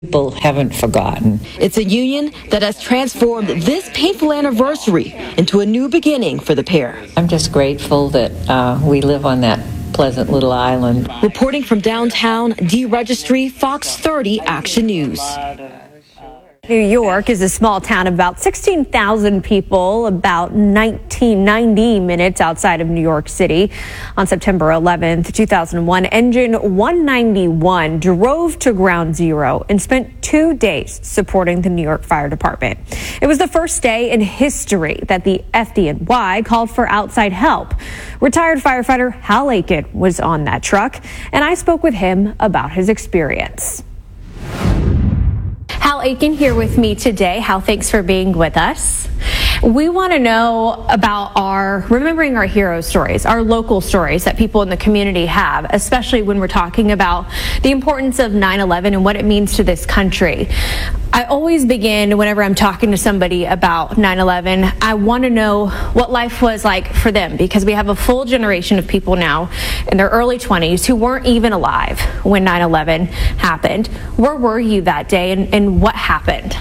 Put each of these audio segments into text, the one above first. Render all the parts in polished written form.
People haven't forgotten. It's a union that has transformed this painful anniversary into a new beginning for the pair. I'm just grateful that we live on that pleasant little island. Reporting from downtown, Dee Registry, Fox 30 Action News. New York is a small town of about 16,000 people, about 1990 minutes outside of New York City. On September 11th, 2001, Engine 191 drove to Ground Zero and spent 2 days supporting the New York Fire Department. It was the first day in history that the FDNY called for outside help. Retired firefighter Hal Aiken was on that truck, and I spoke with him about his experience. Hal Aiken here with me today. Hal, thanks for being with us. We want to know about remembering our hero stories, our local stories that people in the community have, especially when we're talking about the importance of 9/11 and what it means to this country. I always begin whenever I'm talking to somebody about 9/11, I want to know what life was like for them, because we have a full generation of people now in their early 20s who weren't even alive when 9/11 happened. Where were you that day and what happened?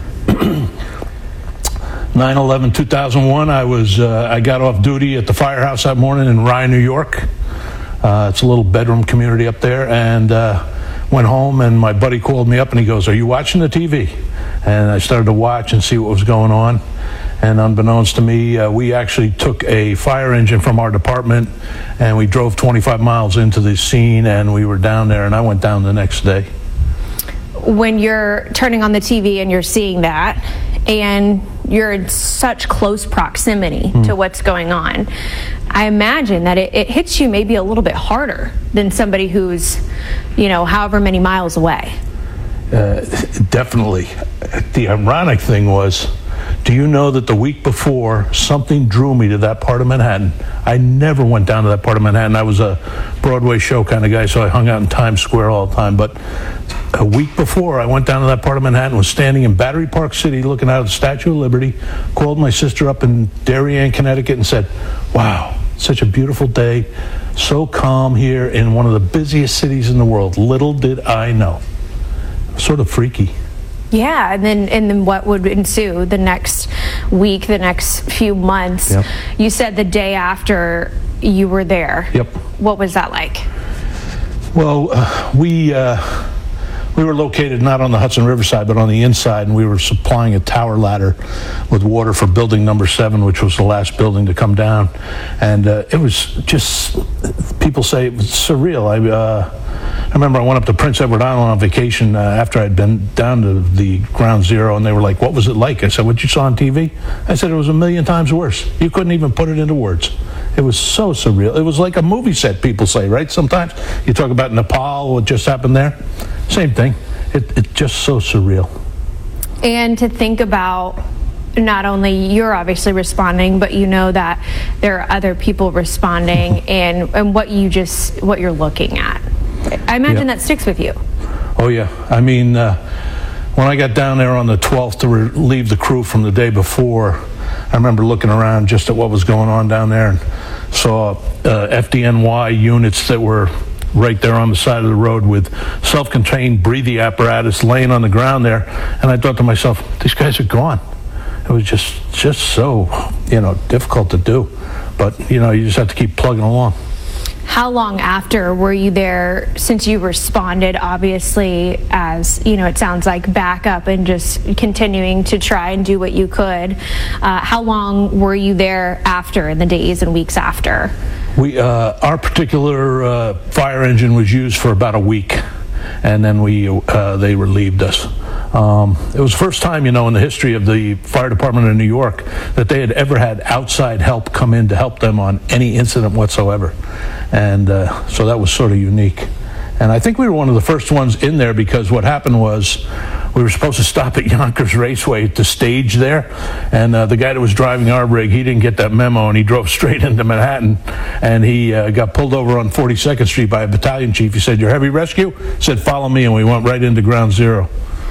9/11/2001, I got off duty at the firehouse that morning in Rye, New York. It's a little bedroom community up there, and went home, and my buddy called me up and he goes, "Are you watching the TV?" And I started to watch and see what was going on, and unbeknownst to me, we actually took a fire engine from our department and we drove 25 miles into the scene, and we were down there, and I went down the next day. When you're turning on the TV and you're seeing that, and you're in such close proximity to what's going on, I imagine that it hits you maybe a little bit harder than somebody who's, however many miles away. Definitely. The ironic thing was, do you know that the week before, something drew me to that part of Manhattan? I never went down to that part of Manhattan. I was a Broadway show kind of guy, so I hung out in Times Square all the time. But a week before I went down to that part of Manhattan, was standing in Battery Park City looking out at the Statue of Liberty, called my sister up in Darien, Connecticut, and said, "Wow, such a beautiful day, so calm here in one of the busiest cities in the world." Little did I know. Sort of freaky. Yeah, and then what would ensue the next week, the next few months? Yep. You said the day after you were there. Yep. What was that like? Well, we were located not on the Hudson River side, but on the inside, and we were supplying a tower ladder with water for building number 7, which was the last building to come down. And it was just, people say it was surreal. I remember I went up to Prince Edward Island on vacation after I'd been down to the Ground Zero, and they were like, "What was it like?" I said, "What you saw on TV?" I said, "It was a million times worse. You couldn't even put it into words." It was so surreal. It was like a movie set, people say, right? Sometimes you talk about Nepal, what just happened there. Same thing. It's just so surreal. And to think about, not only you're obviously responding, but you know that there are other people responding, and what you're looking at. I imagine that sticks with you. Oh yeah. I mean, when I got down there on the 12th to relieve the crew from the day before, I remember looking around just at what was going on down there and saw FDNY units that were right there on the side of the road with self-contained breathing apparatus laying on the ground there, and I thought to myself, these guys are gone. It was just so, difficult to do, but you just have to keep plugging along. How long after were you there, since you responded, obviously, as, it sounds like backup and just continuing to try and do what you could? How long were you there after, in the days and weeks after? Our particular fire engine was used for about a week, and then they relieved us. It was the first time, in the history of the fire department in New York that they had ever had outside help come in to help them on any incident whatsoever. And so that was sort of unique. And I think we were one of the first ones in there, because what happened was we were supposed to stop at Yonkers Raceway to stage there, and the guy that was driving our rig, he didn't get that memo, and he drove straight into Manhattan, and he got pulled over on 42nd Street by a battalion chief. He said, "You're heavy rescue?" He said, "Follow me," and we went right into Ground Zero.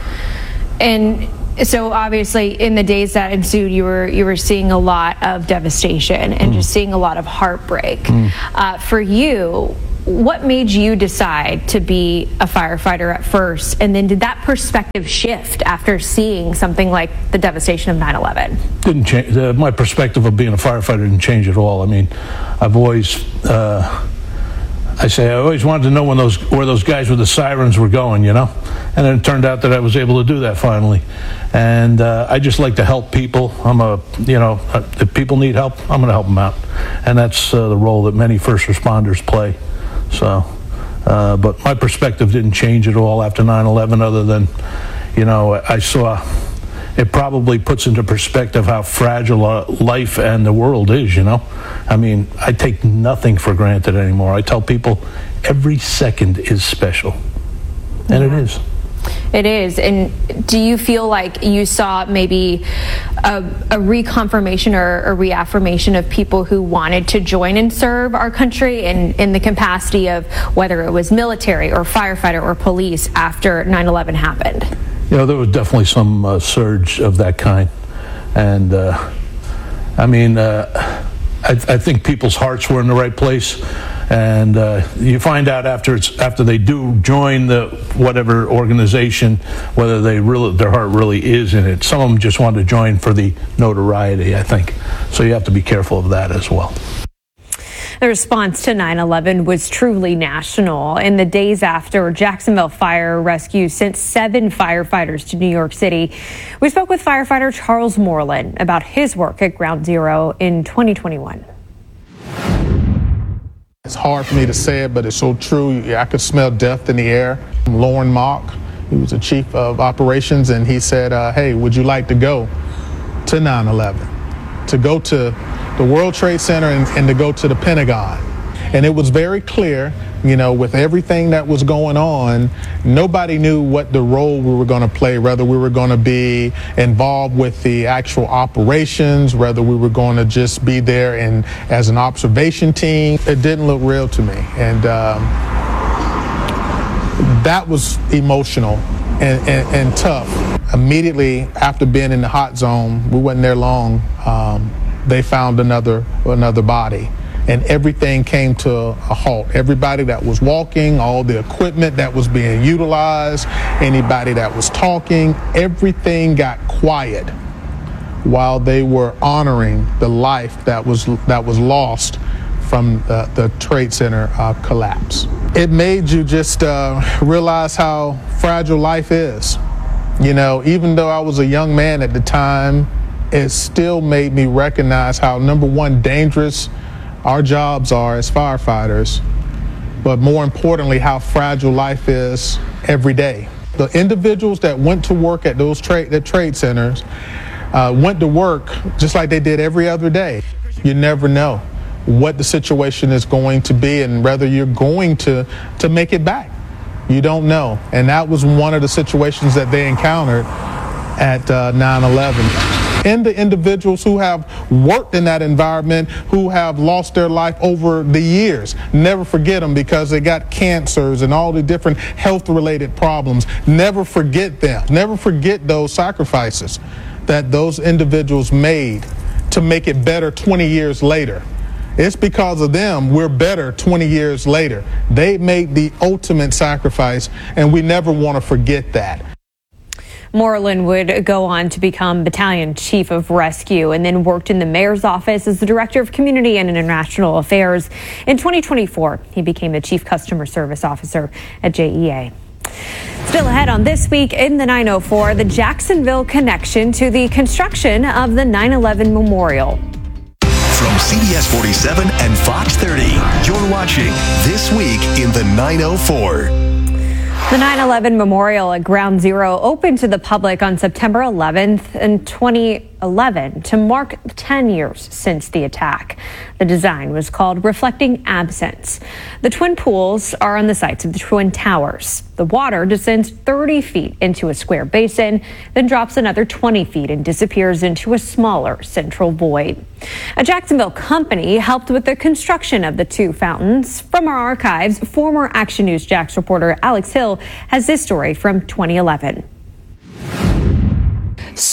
And so obviously in the days that ensued, you were seeing a lot of devastation and just seeing a lot of heartbreak. For you, what made you decide to be a firefighter at first, and then did that perspective shift after seeing something like the devastation of 9/11? Didn't change. My perspective of being a firefighter didn't change at all. I mean, I've always, I always wanted to know where those guys with the sirens were going, you know? And then it turned out that I was able to do that finally. And I just like to help people. If people need help, I'm going to help them out. And that's the role that many first responders play. So, but my perspective didn't change at all after 9/11, other than, I saw it probably puts into perspective how fragile life and the world is, I mean, I take nothing for granted anymore. I tell people every second is special. And it is. It is. And do you feel like you saw maybe a reconfirmation or a reaffirmation of people who wanted to join and serve our country in the capacity of whether it was military or firefighter or police after 9/11 happened? There was definitely some surge of that kind. And I think people's hearts were in the right place. And you find out after they do join the whatever organization, whether their heart really is in it. Some of them just want to join for the notoriety, I think. So you have to be careful of that as well. The response to 9/11 was truly national. In the days after, Jacksonville Fire Rescue sent 7 firefighters to New York City. We spoke with firefighter Charles Moreland about his work at Ground Zero in 2021. It's hard for me to say it, but it's so true. I could smell death in the air. Lauren Mock, he was the chief of operations, and he said, hey, would you like to go to 9/11, to go to the World Trade Center and to go to the Pentagon? And it was very clear, with everything that was going on, nobody knew what the role we were going to play, whether we were going to be involved with the actual operations, whether we were going to just be there and as an observation team. It didn't look real to me. And that was emotional and tough. Immediately after being in the hot zone, we wasn't there long, they found another body. And everything came to a halt. Everybody that was walking, all the equipment that was being utilized, anybody that was talking, everything got quiet while they were honoring the life that was lost from the Trade Center collapse. It made you just realize how fragile life is. Even though I was a young man at the time, it still made me recognize how, number one, dangerous our jobs are as firefighters, but more importantly, how fragile life is every day. The individuals that went to work at those trade centers went to work just like they did every other day. You never know what the situation is going to be and whether you're going to make it back. You don't know. And that was one of the situations that they encountered at 9/11. And the individuals who have worked in that environment, who have lost their life over the years. Never forget them because they got cancers and all the different health-related problems. Never forget them. Never forget those sacrifices that those individuals made to make it better 20 years later. It's because of them we're better 20 years later. They made the ultimate sacrifice, and we never want to forget that. Moreland would go on to become Battalion Chief of Rescue and then worked in the Mayor's office as the Director of Community and International Affairs. In 2024, he became the Chief Customer Service Officer at JEA. Still ahead on This Week in the 904, the Jacksonville connection to the construction of the 9/11 Memorial. From CBS 47 and Fox 30, you're watching This Week in the 904. The 9/11 Memorial at Ground Zero opened to the public on September 11th in 2011 to mark 10 years since the attack. The design was called Reflecting Absence. The twin pools are on the sites of the Twin Towers. The water descends 30 feet into a square basin, then drops another 20 feet and disappears into a smaller central void. A Jacksonville company helped with the construction of the 2 fountains. From our archives, former Action News Jax reporter Alex Hill has this story from 2011.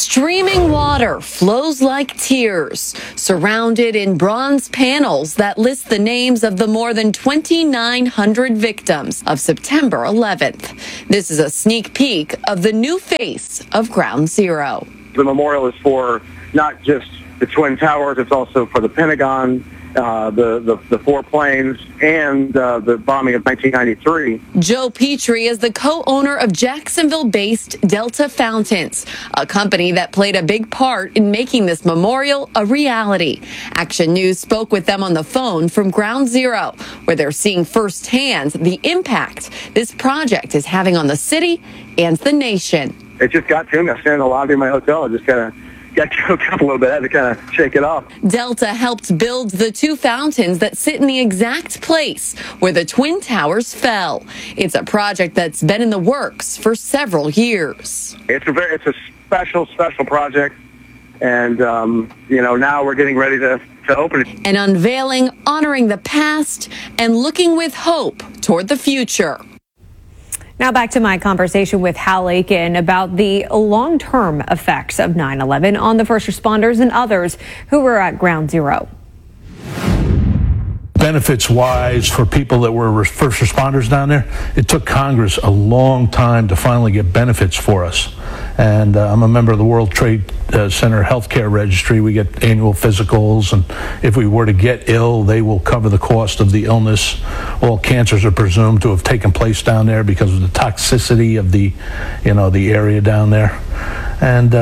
Streaming water flows like tears, surrounded in bronze panels that list the names of the more than 2,900 victims of September 11th. This is a sneak peek of the new face of Ground Zero. The memorial is for not just the Twin Towers, it's also for the Pentagon, the four planes, and the bombing of 1993. Joe Petrie is the co-owner of Jacksonville-based Delta Fountains, a company that played a big part in making this memorial a reality. Action News spoke with them on the phone from Ground Zero, where they're seeing firsthand the impact this project is having on the city and the nation. It just got to me. I was standing in the lobby of my hotel. I just kind of got choked up a little bit. I had to kind of shake it off. Delta helped build the two fountains that sit in the exact place where the Twin Towers fell. It's a project that's been in the works for several years. It's a special project. And, now we're getting ready to open it. An unveiling honoring the past and looking with hope toward the future. Now back to my conversation with Hal Aiken about the long-term effects of 9/11 on the first responders and others who were at Ground Zero. Benefits-wise, for people that were first responders down there, it took Congress a long time to finally get benefits for us. And I'm a member of the World Trade Center Healthcare Registry. We get annual physicals, and if we were to get ill, they will cover the cost of the illness. All cancers are presumed to have taken place down there because of the toxicity of the area down there. And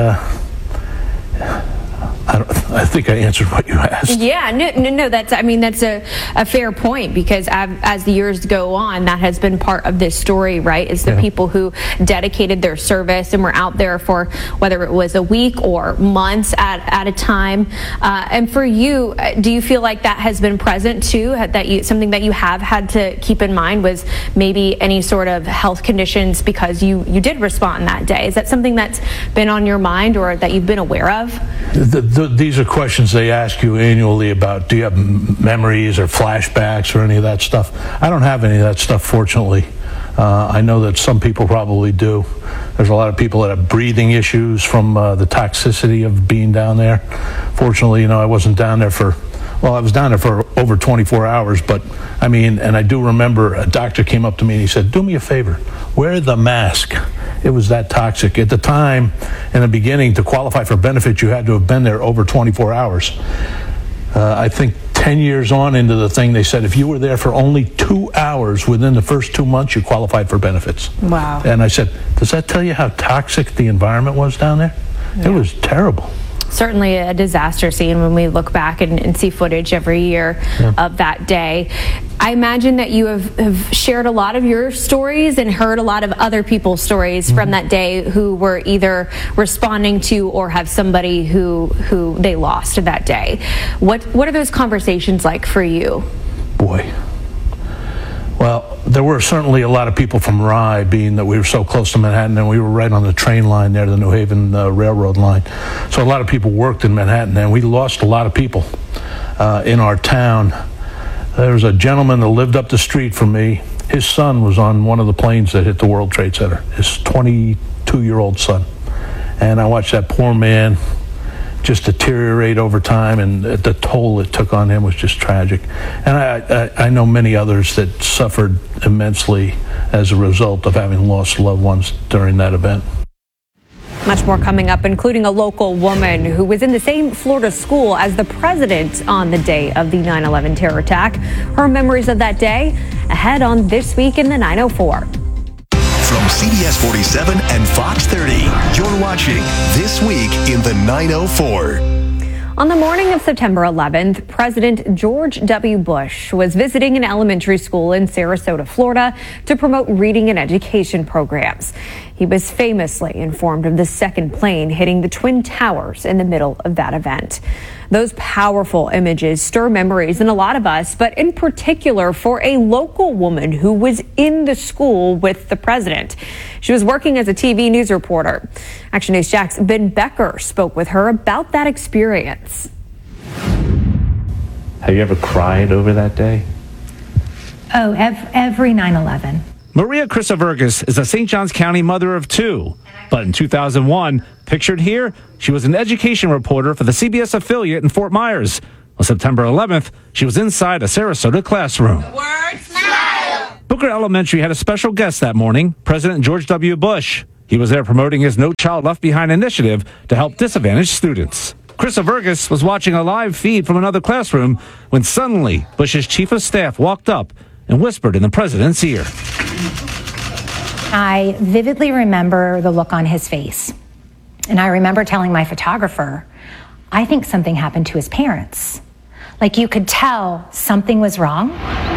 I think I answered what you asked. Yeah, no, that's a fair point, because as the years go on, that has been part of this story, right? Is the people who dedicated their service and were out there for whether it was a week or months at a time. And for you, do you feel like that has been present too? Something that you have had to keep in mind was maybe any sort of health conditions because you did respond that day. Is that something that's been on your mind or that you've been aware of? These are questions they ask you annually about, do you have memories or flashbacks or any of that stuff? I don't have any of that stuff, fortunately. I know that some people probably do. There's a lot of people that have breathing issues from the toxicity of being down there. Fortunately, I wasn't down there I was down there for over 24 hours, but and I do remember a doctor came up to me and he said, do me a favor, wear the mask. It was that toxic. At the time, in the beginning, to qualify for benefits, you had to have been there over 24 hours. I think 10 years on into the thing, they said if you were there for only 2 hours within the first 2 months, you qualified for benefits. Wow. And I said, does that tell you how toxic the environment was down there? Yeah. It was terrible. Certainly a disaster scene when we look back and see footage every year of that day. I imagine that you have shared a lot of your stories and heard a lot of other people's stories from that day who were either responding to or have somebody who they lost that day. What are those conversations like for you? Boy. Well, there were certainly a lot of people from Rye, being that we were so close to Manhattan, and we were right on the train line there, the New Haven Railroad line. So a lot of people worked in Manhattan, and we lost a lot of people in our town. There was a gentleman that lived up the street from me. His son was on one of the planes that hit the World Trade Center, his 22-year-old son. And I watched that poor man just deteriorate over time, and the toll it took on him was just tragic. And I know many others that suffered immensely as a result of having lost loved ones during that event. Much more coming up, including a local woman who was in the same Florida school as the president on the day of the 9/11 terror attack. Her memories of that day ahead on This Week in the 904. From CBS 47 and Fox 30, you're watching This Week in the 904. On the morning of September 11th, President George W. Bush was visiting an elementary school in Sarasota, Florida, to promote reading and education programs. He was famously informed of the second plane hitting the Twin Towers in the middle of that event. Those powerful images stir memories in a lot of us, but in particular for a local woman who was in the school with the president. She was working as a TV news reporter. Action News Jack's Ben Becker spoke with her about that experience. Have you ever cried over that day? Oh, every 9/11. Maria Christovergis is a St. Johns County mother of two. But in 2001, pictured here, she was an education reporter for the CBS affiliate in Fort Myers. On September 11th, she was inside a Sarasota classroom. Booker Elementary had a special guest that morning, President George W. Bush. He was there promoting his No Child Left Behind initiative to help disadvantaged students. Christovergis was watching a live feed from another classroom when suddenly Bush's chief of staff walked up and whispered in the president's ear. I vividly remember the look on his face. And I remember telling my photographer, I think something happened to his parents. Like you could tell something was wrong.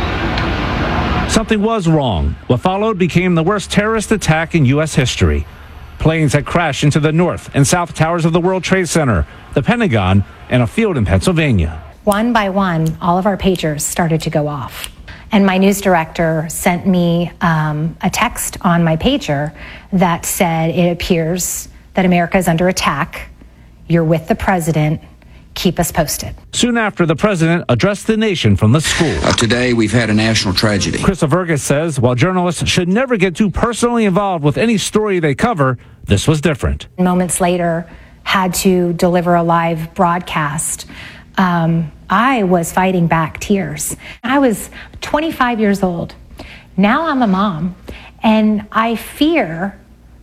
Something was wrong. What followed became the worst terrorist attack in U.S. history. Planes had crashed into the north and south towers of the World Trade Center, the Pentagon, and a field in Pennsylvania. One by one, all of our pagers started to go off. And my news director sent me a text on my pager that said, it appears that America is under attack. You're with the president. Keep us posted. Soon after, the president addressed the nation from the school. Today, we've had a national tragedy. Christovergis says while journalists should never get too personally involved with any story they cover, this was different. Moments later, had to deliver a live broadcast. I was fighting back tears. I was 25 years old. Now I'm a mom, and I fear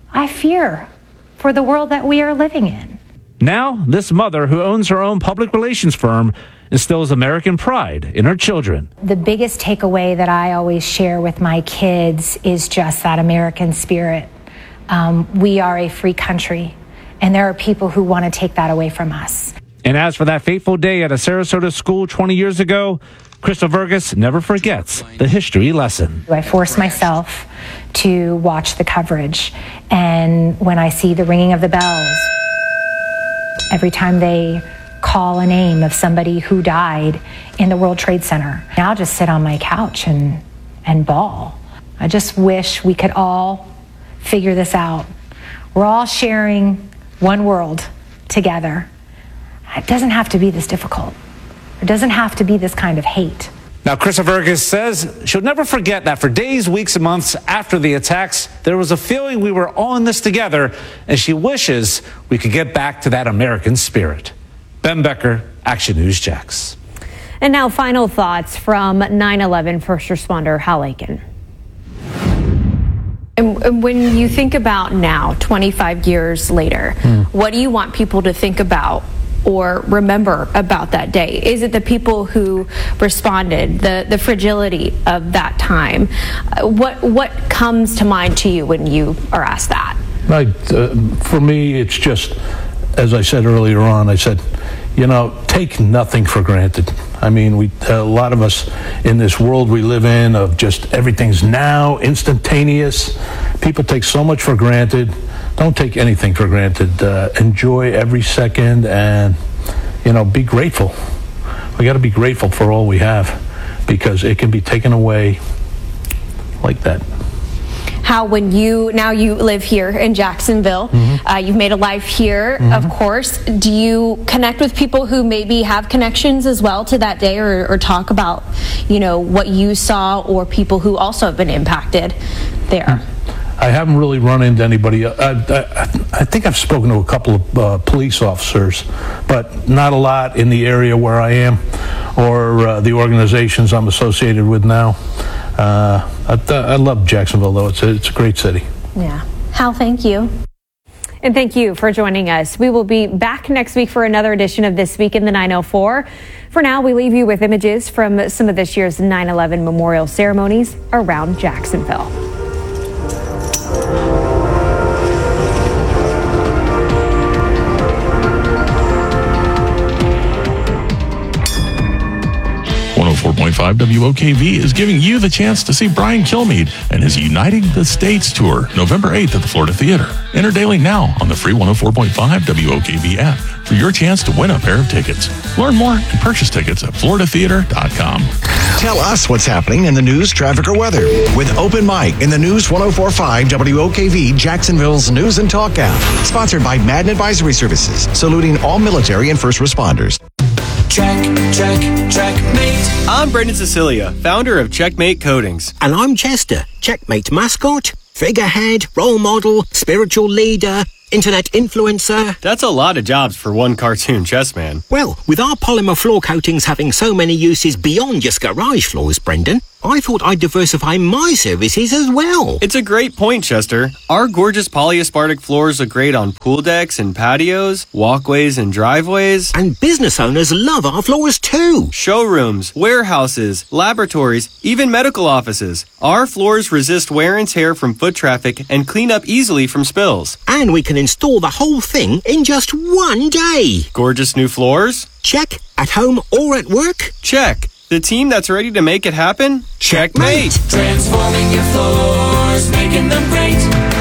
for the world that we are living in. Now, this mother who owns her own public relations firm instills American pride in her children. The biggest takeaway that I always share with my kids is just that American spirit. We are a free country, and there are people who want to take that away from us. And as for that fateful day at a Sarasota school 20 years ago, Christovergis never forgets the history lesson. I force myself to watch the coverage, and when I see the ringing of the bells, every time they call a name of somebody who died in the World Trade Center, I'll just sit on my couch and bawl. I just wish we could all figure this out. We're all sharing one world together. It doesn't have to be this difficult. It doesn't have to be this kind of hate. Now, Christovergis says she'll never forget that for days, weeks, and months after the attacks, there was a feeling we were all in this together, and she wishes we could get back to that American spirit. Ben Becker, Action News Jax. And now final thoughts from 9/11 first responder Hal Aiken. And when you think about now, 25 years later, what do you want people to think about or remember about that day? Is it the people who responded, the fragility of that time? What comes to mind to you when you are asked that? For me, it's just, as I said earlier on, I said, take nothing for granted. I mean, a lot of us in this world we live in of just everything's now, instantaneous. People take so much for granted. Don't take anything for granted. Enjoy every second and, be grateful. We got to be grateful for all we have because it can be taken away like that. How when you live here in Jacksonville, you've made a life here, of course. Do you connect with people who maybe have connections as well to that day or talk about, what you saw or people who also have been impacted there? I haven't really run into anybody. I think I've spoken to a couple of police officers, but not a lot in the area where I am or the organizations I'm associated with now. I love Jacksonville, though. It's a great city. Yeah. Hal, thank you. And thank you for joining us. We will be back next week for another edition of This Week in the 904. For now, we leave you with images from some of this year's 9/11 memorial ceremonies around Jacksonville. .5 WOKV is giving you the chance to see Brian Kilmeade and his Uniting the States tour November 8th at the Florida Theater. Enter daily now on the free 104.5 WOKV app for your chance to win a pair of tickets. Learn more and purchase tickets at floridatheater.com. Tell us what's happening in the news, traffic, or weather with Open Mic in the News 104.5 WOKV Jacksonville's News and Talk app. Sponsored by Madden Advisory Services, saluting all military and first responders. Check, check, checkmate. I'm Brendan Cecilia, founder of Checkmate Coatings. And I'm Chester, Checkmate mascot, figurehead, role model, spiritual leader, internet influencer. That's a lot of jobs for one cartoon chess man. Well, with our polymer floor coatings having so many uses beyond just garage floors, Brendan, I thought I'd diversify my services as well. It's a great point, Chester. Our gorgeous polyaspartic floors look great on pool decks and patios, walkways and driveways. And business owners love our floors too. Showrooms, warehouses, laboratories, even medical offices. Our floors resist wear and tear from foot traffic and clean up easily from spills. And we can install the whole thing in just one day. Gorgeous new floors? Check. At home or at work? Check. The team that's ready to make it happen? Checkmate! Transforming your floors, making them great.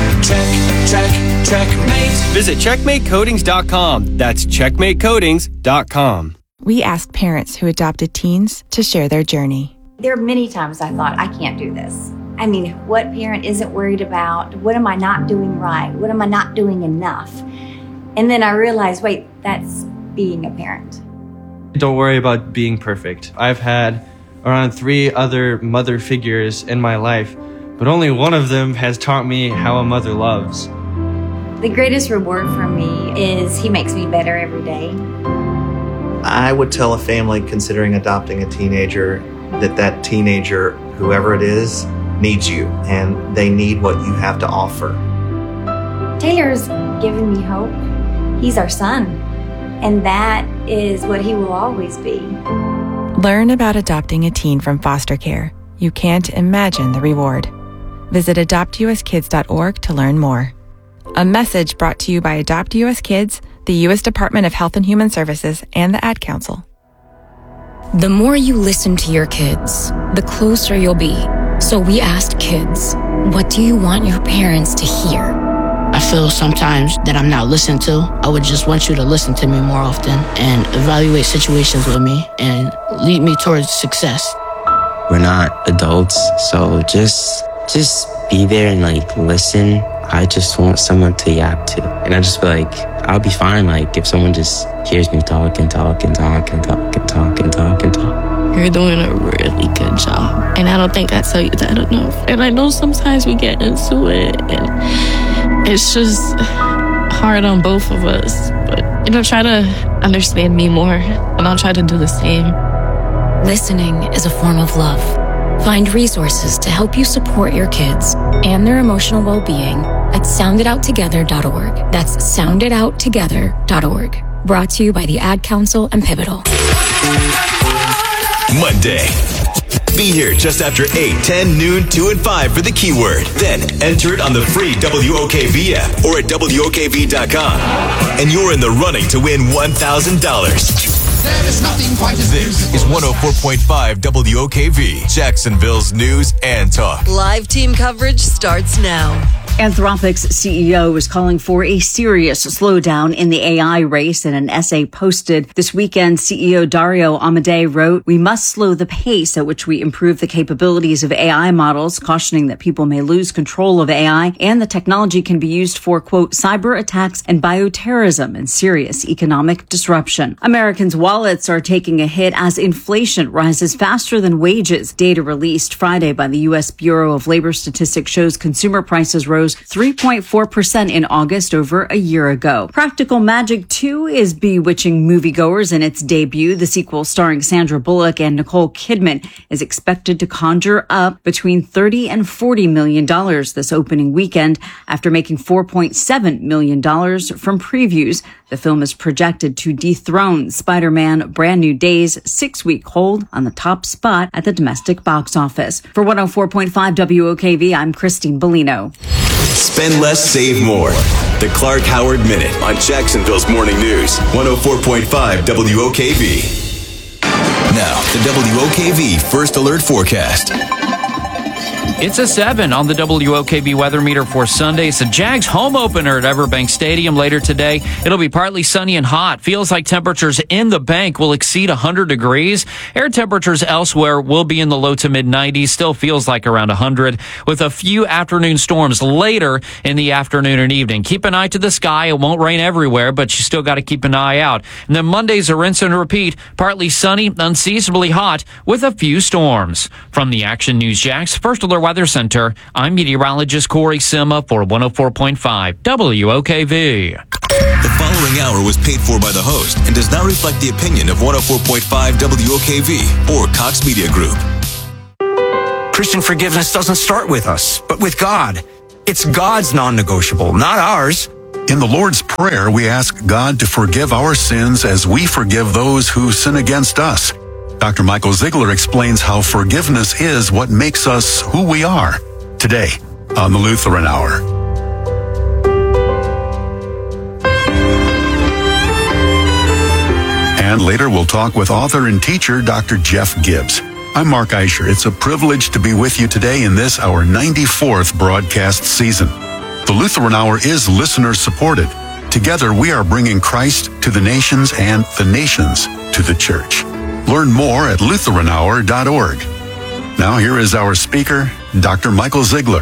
Checkmate. Visit checkmatecoatings.com. That's checkmatecoatings.com. We asked parents who adopted teens to share their journey. There are many times I thought, I can't do this. I mean, what parent isn't worried about? What am I not doing right? What am I not doing enough? And then I realized, wait, that's being a parent. Don't worry about being perfect. I've had around 3 other mother figures in my life, but only one of them has taught me how a mother loves. The greatest reward for me is he makes me better every day. I would tell a family considering adopting a teenager that teenager, whoever it is, needs you, and they need what you have to offer. Taylor's given me hope. He's our son. And that is what he will always be. Learn about adopting a teen from foster care. You can't imagine the reward. Visit adoptuskids.org to learn more. A message brought to you by Adopt US Kids, the U.S. Department of Health and Human Services, and the Ad Council. The more you listen to your kids, the closer you'll be. So we asked kids, what do you want your parents to hear? I feel sometimes that I'm not listened to. I would just want you to listen to me more often and evaluate situations with me and lead me towards success. We're not adults, so just be there and listen. I just want someone to yap to. And I just feel like I'll be fine if someone just hears me talk and talk and talk and talk and talk and talk and talk. You're doing a really good job. And I don't think I tell you that enough. And I know sometimes we get into it and it's just hard on both of us. But, try to understand me more and I'll try to do the same. Listening is a form of love. Find resources to help you support your kids and their emotional well-being at sounditouttogether.org. That's sounditouttogether.org. Brought to you by the Ad Council and Pivotal. Monday. Be here just after 8, 10, noon, 2, and 5 for the keyword. Then enter it on the free WOKV app or at WOKV.com. And you're in the running to win $1,000. There is nothing quite as This is 104.5 WOKV, Jacksonville's news and talk. Live team coverage starts now. Anthropic's CEO is calling for a serious slowdown in the AI race. In an essay posted this weekend, CEO Dario Amodei wrote, "We must slow the pace at which we improve the capabilities of AI models," cautioning that people may lose control of AI and the technology can be used for, quote, cyber attacks and bioterrorism and serious economic disruption. Americans' wallets are taking a hit as inflation rises faster than wages. Data released Friday by the U.S. Bureau of Labor Statistics shows consumer prices rose 3.4% in August over a year ago. Practical Magic 2 is bewitching moviegoers in its debut. The sequel, starring Sandra Bullock and Nicole Kidman, is expected to conjure up between $30 and $40 million this opening weekend after making $4.7 million from previews. The film is projected to dethrone Spider-Man Brand New Day's 6-week hold on the top spot at the domestic box office. For 104.5 WOKV, I'm Christine Bellino. Spend less, save more. The Clark Howard Minute on Jacksonville's Morning News, 104.5 WOKV. Now, the WOKV First Alert Forecast. It's a 7 on the WOKV weather meter for Sunday. It's the Jags home opener at Everbank Stadium later today. It'll be partly sunny and hot. Feels like temperatures in the bank will exceed 100 degrees. Air temperatures elsewhere will be in the low to mid 90s. Still feels like around 100 with a few afternoon storms later in the afternoon and evening. Keep an eye to the sky. It won't rain everywhere, but you still got to keep an eye out. And then Monday's a rinse and repeat. Partly sunny, unseasonably hot with a few storms. From the Action News Jax First Alert Weather Center, I'm meteorologist Corey Sima for 104.5 WOKV. The following hour was paid for by the host and does not reflect the opinion of 104.5 WOKV or Cox Media Group. Christian forgiveness doesn't start with us, but with God. It's God's non-negotiable, not ours. In the Lord's Prayer, we ask God to forgive our sins as we forgive those who sin against us. Dr. Michael Ziegler explains how forgiveness is what makes us who we are. Today on the Lutheran Hour. And later we'll talk with author and teacher Dr. Jeff Gibbs. I'm Mark Eicher. It's a privilege to be with you today in this, our 94th broadcast season. The Lutheran Hour is listener supported. Together we are bringing Christ to the nations and the nations to the church. Learn more at LutheranHour.org. Now here is our speaker, Dr. Michael Ziegler.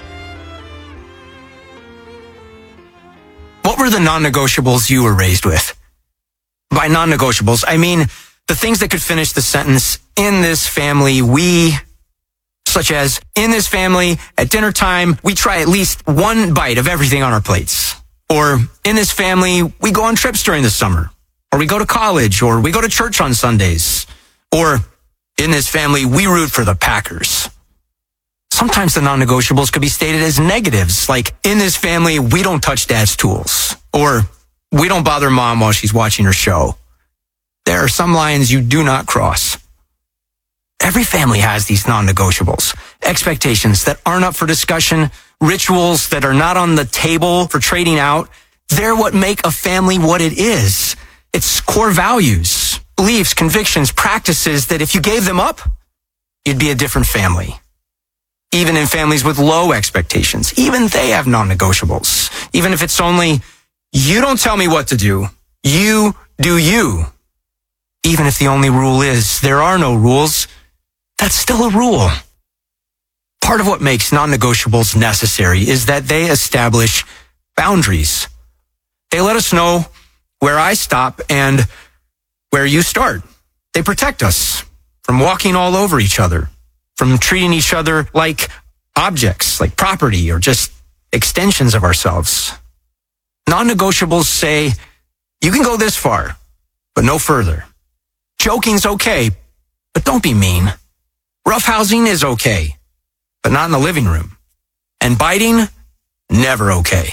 What were the non-negotiables you were raised with? By non-negotiables, I mean the things that could finish the sentence, in this family, we, such as, in this family, at dinner time, we try at least one bite of everything on our plates. Or, in this family, we go on trips during the summer. Or we go to college, or we go to church on Sundays. Or, in this family, we root for the Packers. Sometimes the non-negotiables could be stated as negatives, like, in this family, we don't touch dad's tools. Or, we don't bother mom while she's watching her show. There are some lines you do not cross. Every family has these non-negotiables, expectations that aren't up for discussion, rituals that are not on the table for trading out. They're what make a family what it is. It's core values, beliefs, convictions, practices that if you gave them up, you'd be a different family. Even in families with low expectations, even they have non-negotiables. Even if it's only, you don't tell me what to do, you do you. Even if the only rule is, there are no rules, that's still a rule. Part of what makes non-negotiables necessary is that they establish boundaries. They let us know where I stop and where you start. They protect us from walking all over each other, from treating each other like objects, like property, or just extensions of ourselves. Non-negotiables say, you can go this far, but no further. Joking's okay, but don't be mean. Roughhousing is okay, but not in the living room. And biting, never okay.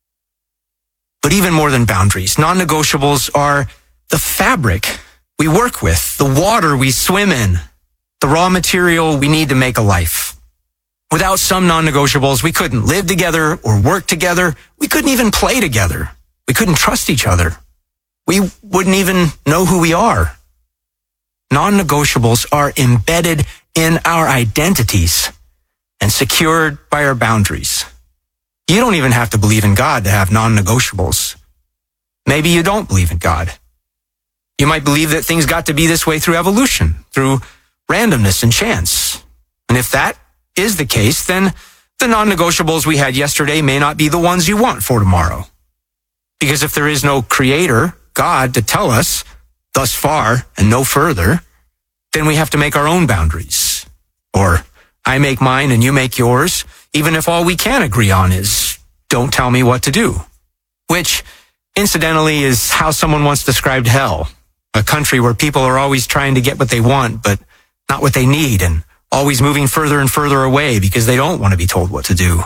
But even more than boundaries, non-negotiables are the fabric we work with, the water we swim in, the raw material we need to make a life. Without some non-negotiables, we couldn't live together or work together. We couldn't even play together. We couldn't trust each other. We wouldn't even know who we are. Non-negotiables are embedded in our identities and secured by our boundaries. You don't even have to believe in God to have non-negotiables. Maybe you don't believe in God. You might believe that things got to be this way through evolution, through randomness and chance. And if that is the case, then the non-negotiables we had yesterday may not be the ones you want for tomorrow. Because if there is no creator, God, to tell us thus far and no further, then we have to make our own boundaries. Or I make mine and you make yours, even if all we can agree on is don't tell me what to do. Which, incidentally, is how someone once described hell. A country where people are always trying to get what they want, but not what they need, and always moving further and further away because they don't want to be told what to do.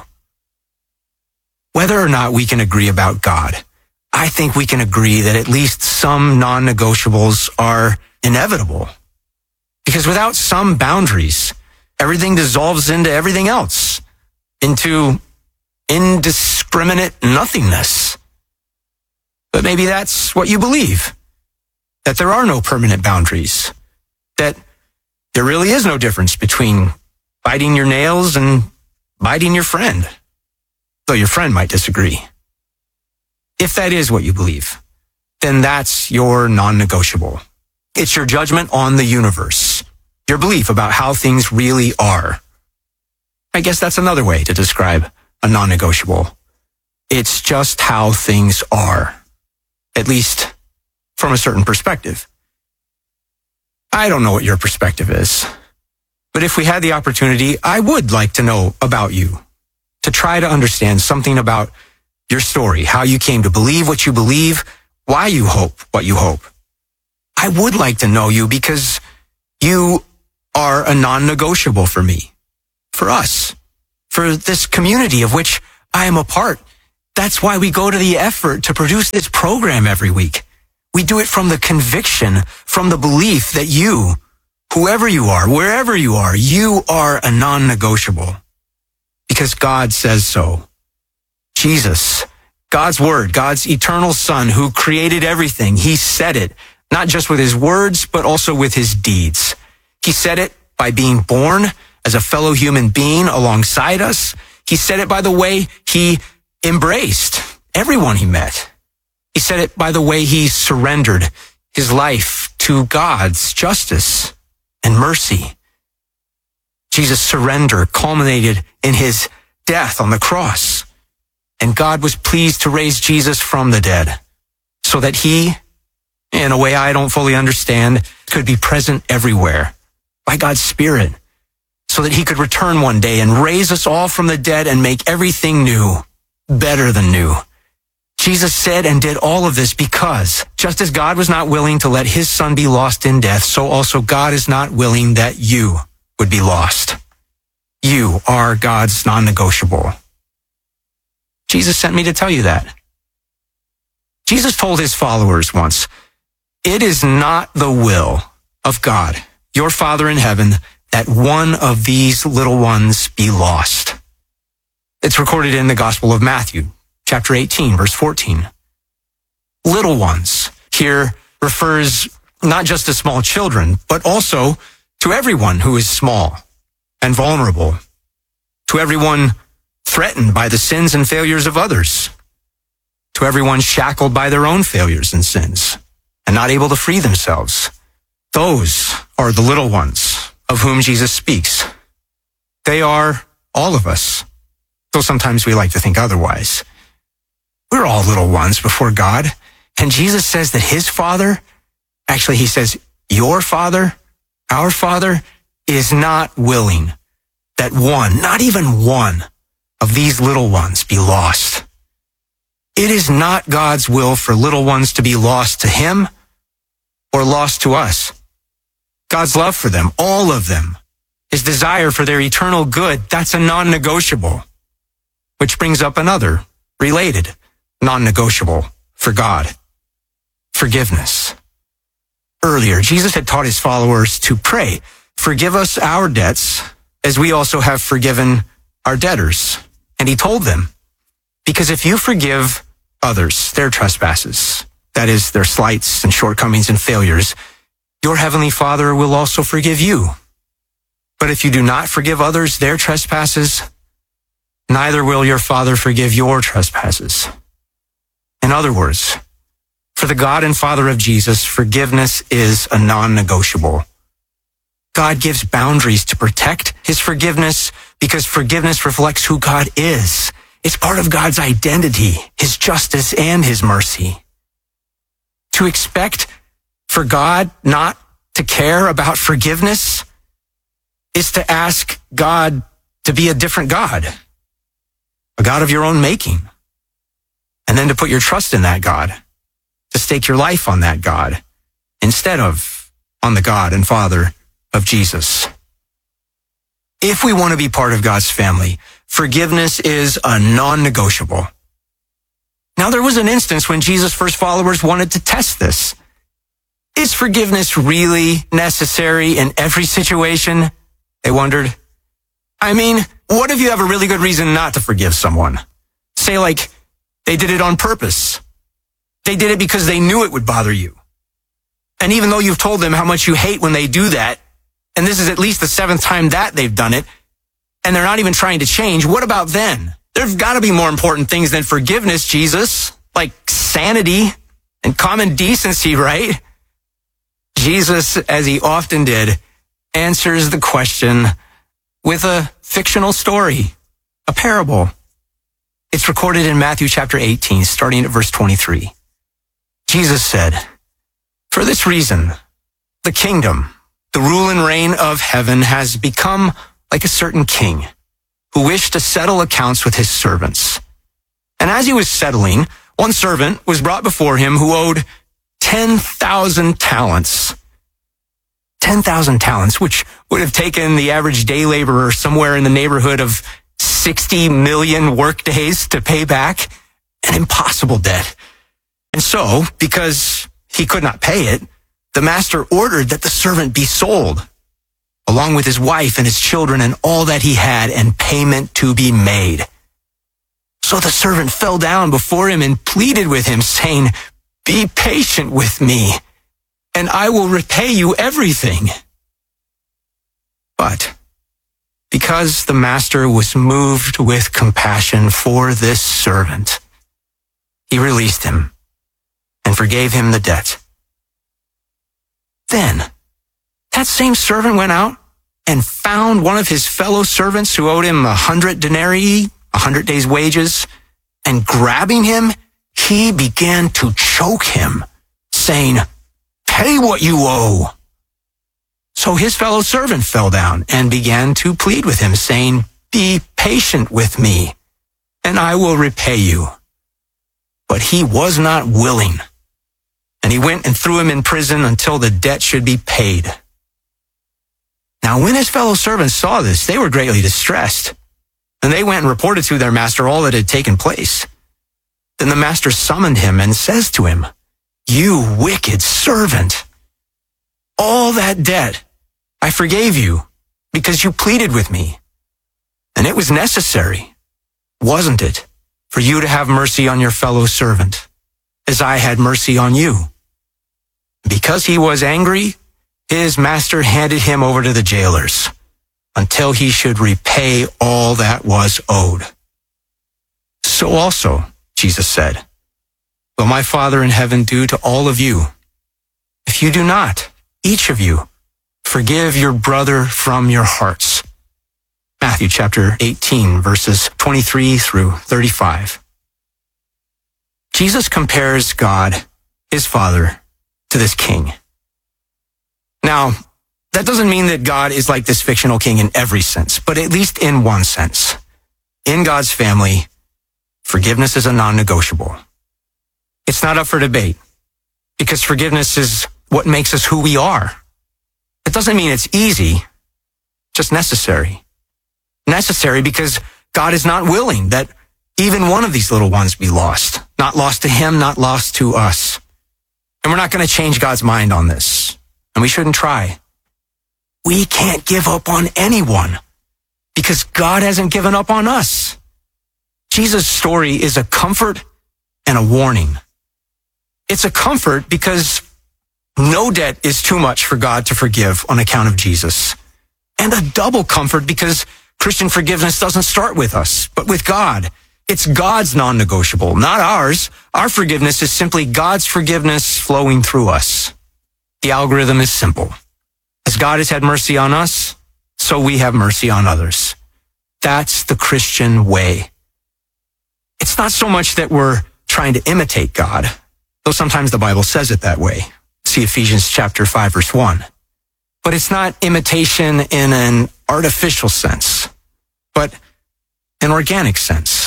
Whether or not we can agree about God, I think we can agree that at least some non-negotiables are inevitable. Because without some boundaries, everything dissolves into everything else, into indiscriminate nothingness. But maybe that's what you believe, that there are no permanent boundaries, that there really is no difference between biting your nails and biting your friend, though your friend might disagree. If that is what you believe, then that's your non-negotiable. It's your judgment on the universe, your belief about how things really are. I guess that's another way to describe a non-negotiable. It's just how things are, at least from a certain perspective. I don't know what your perspective is, but if we had the opportunity, I would like to know about you, to try to understand something about your story, how you came to believe what you believe, why you hope what you hope. I would like to know you because you are a non-negotiable for me, for us, for this community of which I am a part. That's why we go to the effort to produce this program every week. We do it from the conviction, from the belief that you, whoever you are, wherever you are a non-negotiable. Because God says so. Jesus, God's word, God's eternal Son who created everything, he said it, not just with his words, but also with his deeds. He said it by being born as a fellow human being alongside us. He said it by the way he embraced everyone he met. He said it by the way he surrendered his life to God's justice and mercy. Jesus' surrender culminated in his death on the cross. And God was pleased to raise Jesus from the dead so that he, in a way I don't fully understand, could be present everywhere by God's Spirit so that he could return one day and raise us all from the dead and make everything new, better than new. Jesus said and did all of this because just as God was not willing to let his Son be lost in death, so also God is not willing that you would be lost. You are God's non-negotiable. Jesus sent me to tell you that. Jesus told his followers once, "It is not the will of God, your Father in heaven, that one of these little ones be lost." It's recorded in the Gospel of Matthew, chapter 18, verse 14. Little ones here refers not just to small children, but also to everyone who is small and vulnerable, to everyone threatened by the sins and failures of others, to everyone shackled by their own failures and sins and not able to free themselves. Those are the little ones of whom Jesus speaks. They are all of us, though sometimes we like to think otherwise. We're all little ones before God. And Jesus says that his Father, actually he says, your Father, our Father, is not willing that one, not even one, of these little ones be lost. It is not God's will for little ones to be lost to him or lost to us. God's love for them, all of them, his desire for their eternal good, that's a non-negotiable. Which brings up another related non-negotiable for God: forgiveness. Earlier, Jesus had taught his followers to pray, "Forgive us our debts as we also have forgiven our debtors." And he told them, because if you forgive others their trespasses, that is, their slights and shortcomings and failures, your heavenly Father will also forgive you. But if you do not forgive others their trespasses, neither will your Father forgive your trespasses. In other words, for the God and Father of Jesus, forgiveness is a non-negotiable. God gives boundaries to protect his forgiveness because forgiveness reflects who God is. It's part of God's identity, his justice and his mercy. To expect for God not to care about forgiveness is to ask God to be a different God, a God of your own making, and then to put your trust in that God, to stake your life on that God instead of on the God and Father of Jesus. If we want to be part of God's family, forgiveness is a non-negotiable. Now, there was an instance when Jesus' first followers wanted to test this. Is forgiveness really necessary in every situation? They wondered. I mean, what if you have a really good reason not to forgive someone? Say like they did it on purpose. They did it because they knew it would bother you. And even though you've told them how much you hate when they do that, and this is at least the 7th time that they've done it, and they're not even trying to change, what about then? There've got to be more important things than forgiveness, Jesus, like sanity and common decency, right? Jesus, as he often did, answers the question with a fictional story, a parable. It's recorded in Matthew chapter 18, starting at verse 23. Jesus said, "For this reason, the kingdom, the rule and reign of heaven has become like a certain king who wished to settle accounts with his servants. And as he was settling, one servant was brought before him who owed 10,000 talents. 10,000 talents, which would have taken the average day laborer somewhere in the neighborhood of 60 million workdays to pay back, an impossible debt. And so, because he could not pay it, the master ordered that the servant be sold, along with his wife and his children and all that he had, and payment to be made. So the servant fell down before him and pleaded with him, saying, 'Be patient with me, and I will repay you everything.' But because the master was moved with compassion for this servant, he released him and forgave him the debt. Then that same servant went out and found one of his fellow servants who owed him 100 denarii, 100 days' wages, and grabbing him, he began to choke him, saying, 'Pay what you owe.' So his fellow servant fell down and began to plead with him, saying, 'Be patient with me, and I will repay you.' But he was not willing, and he went and threw him in prison until the debt should be paid. Now when his fellow servants saw this, they were greatly distressed, and they went and reported to their master all that had taken place. Then the master summoned him and says to him, 'You wicked servant, all that debt I forgave you because you pleaded with me. And it was necessary, wasn't it, for you to have mercy on your fellow servant, as I had mercy on you?' Because he was angry, his master handed him over to the jailers until he should repay all that was owed. So also, Jesus said, will my Father in heaven do to all of you, if you do not, each of you, forgive your brother from your hearts." Matthew chapter 18, verses 23 through 35. Jesus compares God, his Father, to this king. Now, that doesn't mean that God is like this fictional king in every sense, but at least in one sense. In God's family, forgiveness is a non-negotiable. It's not up for debate, because forgiveness is what makes us who we are. It doesn't mean it's easy, just necessary. Necessary because God is not willing that even one of these little ones be lost. Not lost to him, not lost to us. And we're not going to change God's mind on this, and we shouldn't try. We can't give up on anyone because God hasn't given up on us. Jesus' story is a comfort and a warning. It's a comfort because no debt is too much for God to forgive on account of Jesus. And a double comfort because Christian forgiveness doesn't start with us, but with God. It's God's non-negotiable, not ours. Our forgiveness is simply God's forgiveness flowing through us. The algorithm is simple. As God has had mercy on us, so we have mercy on others. That's the Christian way. It's not so much that we're trying to imitate God, though sometimes the Bible says it that way. See Ephesians chapter 5, verse 1. But it's not imitation in an artificial sense, but an organic sense.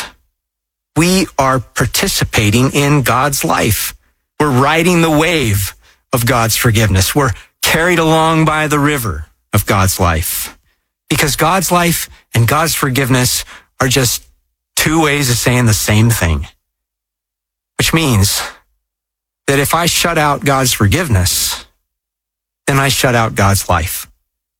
We are participating in God's life. We're riding the wave of God's forgiveness. We're carried along by the river of God's life. Because God's life and God's forgiveness are just two ways of saying the same thing. Which means that if I shut out God's forgiveness, then I shut out God's life.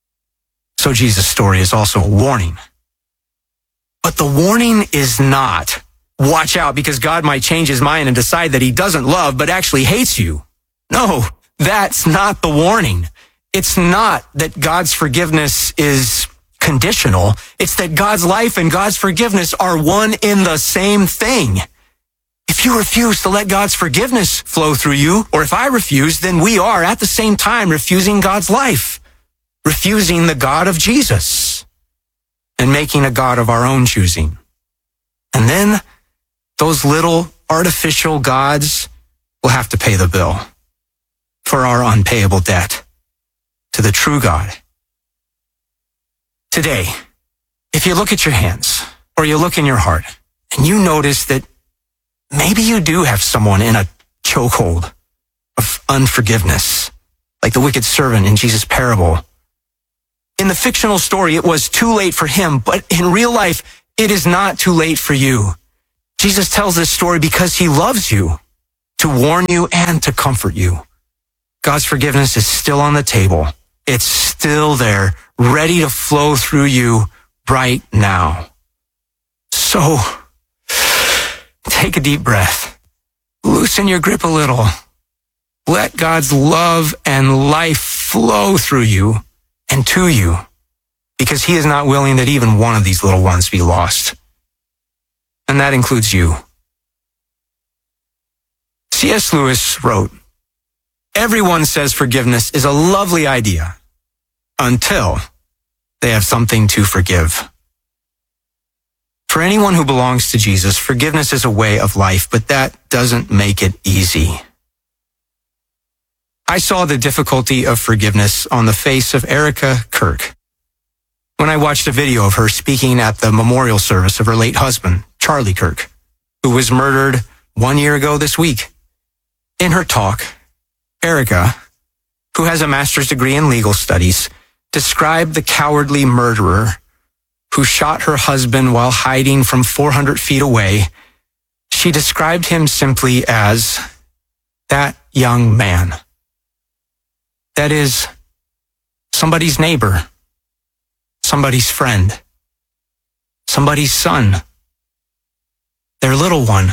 So Jesus' story is also a warning. But the warning is not, watch out because God might change his mind and decide that he doesn't love but actually hates you. No, that's not the warning. It's not that God's forgiveness is conditional. It's that God's life and God's forgiveness are one in the same thing. If you refuse to let God's forgiveness flow through you, or if I refuse, then we are at the same time refusing God's life, refusing the God of Jesus, and making a God of our own choosing. And then those little artificial gods will have to pay the bill for our unpayable debt to the true God. Today, if you look at your hands or you look in your heart and you notice that maybe you do have someone in a chokehold of unforgiveness, like the wicked servant in Jesus' parable. In the fictional story, it was too late for him, but in real life, it is not too late for you. Jesus tells this story because he loves you, to warn you and to comfort you. God's forgiveness is still on the table. It's still there, ready to flow through you right now. So, take a deep breath. Loosen your grip a little. Let God's love and life flow through you and to you, because he is not willing that even one of these little ones be lost. And that includes you. C.S. Lewis wrote, "Everyone says forgiveness is a lovely idea until they have something to forgive." For anyone who belongs to Jesus, forgiveness is a way of life, but that doesn't make it easy. I saw the difficulty of forgiveness on the face of Erica Kirk when I watched a video of her speaking at the memorial service of her late husband, Charlie Kirk, who was murdered 1 year ago this week. In her talk, Erica, who has a master's degree in legal studies, described the cowardly murderer who shot her husband while hiding from 400 feet away. She described him simply as that young man. That is, somebody's neighbor, somebody's friend, somebody's son, their little one.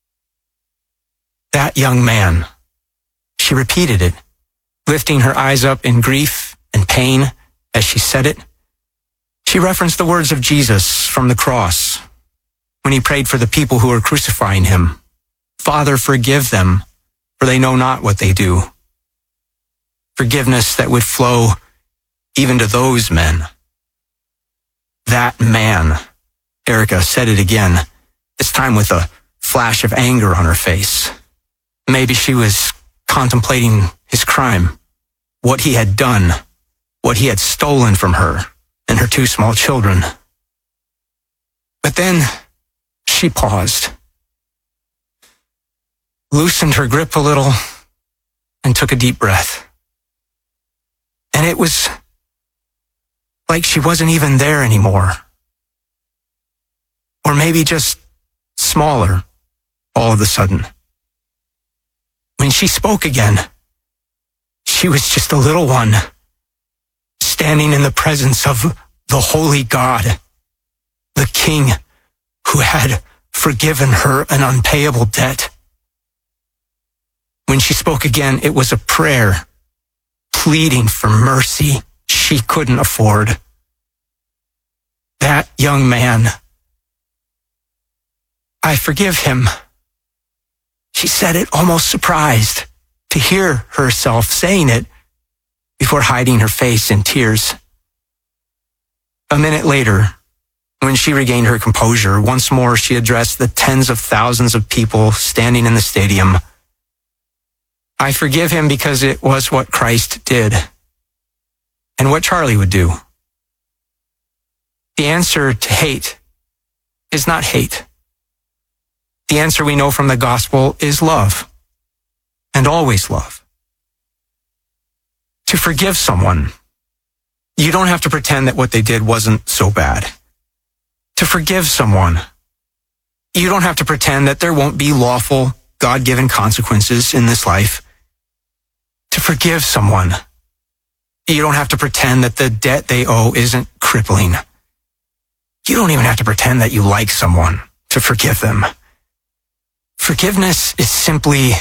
That young man. She repeated it, lifting her eyes up in grief and pain as she said it. She referenced the words of Jesus from the cross when he prayed for the people who were crucifying him. "Father, forgive them, for they know not what they do." Forgiveness that would flow even to those men. That man. Erica said it again, this time with a flash of anger on her face. Maybe she was contemplating his crime, what he had done, what he had stolen from her and her 2 small children. But then she paused, loosened her grip a little, and took a deep breath. And it was like she wasn't even there anymore. Or maybe just smaller all of a sudden. When she spoke again, she was just a little one, standing in the presence of the holy God, the King who had forgiven her an unpayable debt. When she spoke again, it was a prayer, pleading for mercy she couldn't afford. That young man, I forgive him. She said it almost surprised to hear herself saying it before hiding her face in tears. A minute later, when she regained her composure, once more she addressed the tens of thousands of people standing in the stadium. I forgive him because it was what Christ did and what Charlie would do. The answer to hate is not hate. The answer we know from the gospel is love, and always love. To forgive someone, you don't have to pretend that what they did wasn't so bad. To forgive someone, you don't have to pretend that there won't be lawful, God-given consequences in this life. To forgive someone, you don't have to pretend that the debt they owe isn't crippling. You don't even have to pretend that you like someone to forgive them. Forgiveness is simply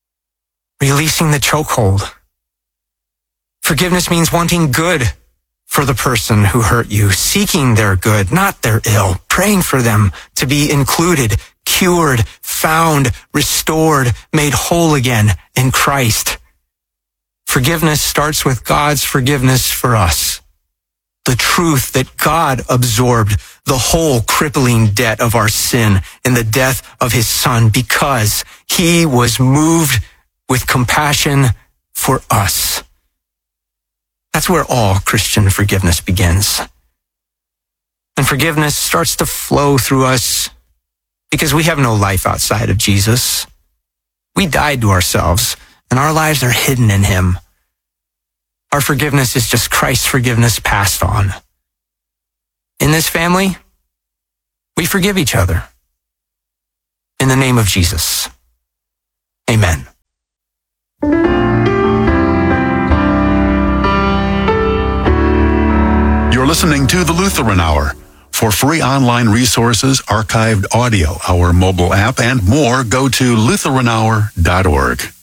releasing the chokehold. Forgiveness means wanting good for the person who hurt you, seeking their good, not their ill, praying for them to be included, cured, found, restored, made whole again in Christ. Forgiveness starts with God's forgiveness for us. The truth that God absorbed the whole crippling debt of our sin in the death of his Son because he was moved with compassion for us. That's where all Christian forgiveness begins. And forgiveness starts to flow through us because we have no life outside of Jesus. We died to ourselves, and our lives are hidden in him. Our forgiveness is just Christ's forgiveness passed on. In this family, we forgive each other. In the name of Jesus. Amen. You're listening to the Lutheran Hour. For free online resources, archived audio, our mobile app, and more, go to lutheranhour.org.